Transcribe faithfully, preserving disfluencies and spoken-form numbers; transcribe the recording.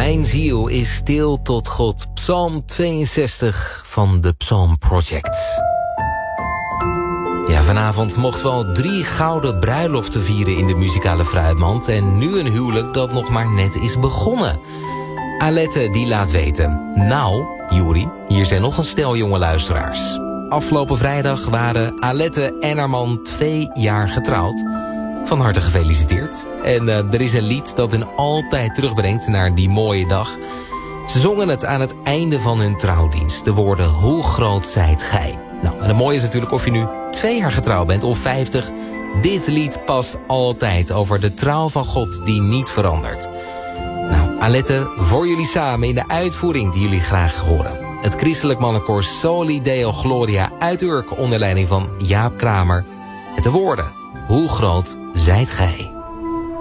Mijn ziel is stil tot God. Psalm tweeënzestig van de Psalm Project. Ja, vanavond mochten we al drie gouden bruiloften vieren in de muzikale fruitmand. En nu een huwelijk dat nog maar net is begonnen. Alette die laat weten. Nou, Juri, hier zijn nog een stel jonge luisteraars. Afgelopen vrijdag waren Alette en haar man twee jaar getrouwd. Van harte gefeliciteerd. En uh, er is een lied dat hen altijd terugbrengt naar die mooie dag. Ze zongen het aan het einde van hun trouwdienst. De woorden, hoe groot zijt gij? Nou, en het mooie is natuurlijk of je nu twee jaar getrouwd bent of vijftig. Dit lied past altijd over de trouw van God die niet verandert. Nou, Alette, voor jullie samen in de uitvoering die jullie graag horen. Het christelijk mannenkoor Soli Deo Gloria uit Urk onder leiding van Jaap Kramer. Met de woorden, hoe groot zijt gij?